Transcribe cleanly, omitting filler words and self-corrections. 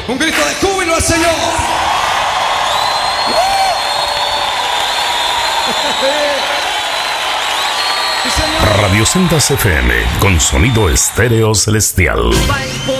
Un grito de júbilo al Señor. Radio Sendas FM con sonido estéreo celestial.